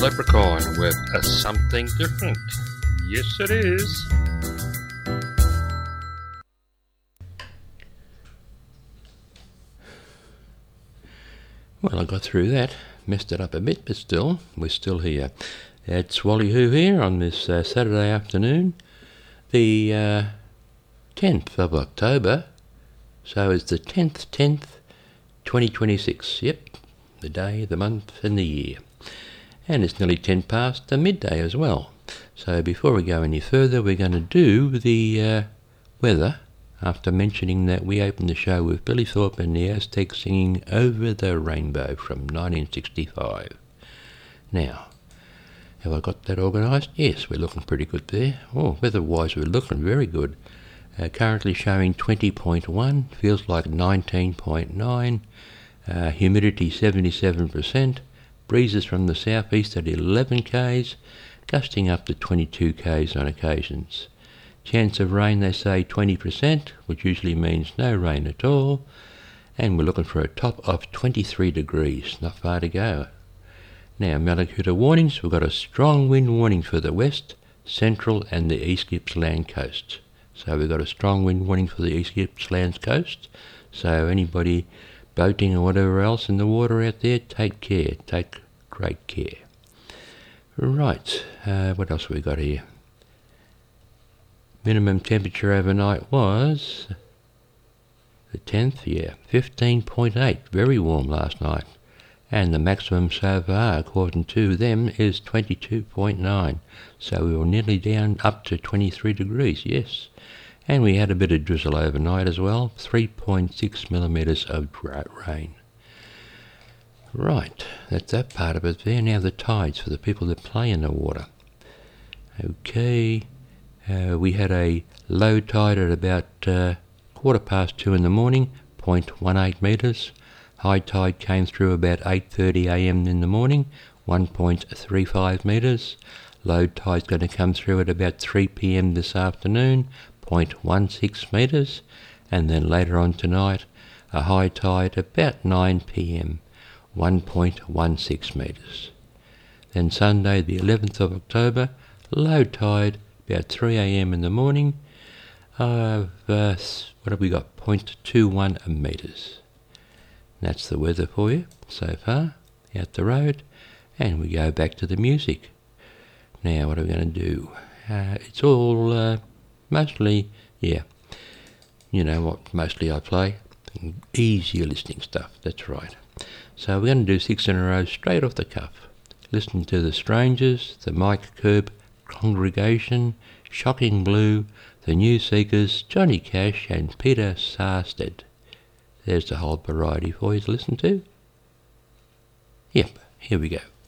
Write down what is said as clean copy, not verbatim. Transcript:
Leprechaun with a something different. Yes, it is. Well, I got through that. Messed it up a bit, but still, we're still here. It's Wally Who here on this Saturday afternoon, the 10th of October. So it's the 10th, 2026. Yep, the day, the month and the year. And it's nearly 10 past the midday as well. So before we go any further, we're going to do the weather, after mentioning that we opened the show with Billy Thorpe and the Aztecs singing Over the Rainbow from 1965. Now, have I got that organised? Yes, we're looking pretty good there. Oh, weather-wise, we're looking very good. Currently showing 20.1, feels like 19.9, humidity 77%, breezes from the southeast at 11 k's, gusting up to 22 k's on occasions. Chance of rain, they say 20%, which usually means no rain at all, and we're looking for a top of 23 degrees, not far to go. Now, Malakuta warnings, we've got a strong wind warning for the west, central and the East Gippsland coast. So we've got a strong wind warning for the East Gippsland coast, so anybody boating or whatever else in the water out there, take care, take great care. Right, what else have we got here? Minimum temperature overnight was the 10th, 15.8, very warm last night. And the maximum so far, according to them, is 22.9. So we were nearly down up to 23 degrees, yes. And we had a bit of drizzle overnight as well, 3.6 millimetres of rain. Right, that's that part of it there. Now the tides for the people that play in the water. Okay. We had a low tide at about 2:15 in the morning, 0.18 metres. High tide came through about 8:30 a.m. in the morning, 1.35 metres. Low tide's going to come through at about 3 p.m. this afternoon, 0.16 metres. And then later on tonight, a high tide about 9 p.m., 1.16 metres. Then Sunday, the 11th of October, low tide, about 3 a.m. in the morning, what have we got, 0.21 metres. That's the weather for you so far, out the road, and we go back to the music. Now, what are we going to do? It's all mostly, you know what mostly I play? Easier listening stuff, that's right. So we're going to do 6 in a row straight off the cuff. Listening to The Strangers, the Mike Curb Congregation, Shocking Blue, The New Seekers, Johnny Cash and Peter Sarstedt. There's the whole variety for you to listen to. Yep, here we go.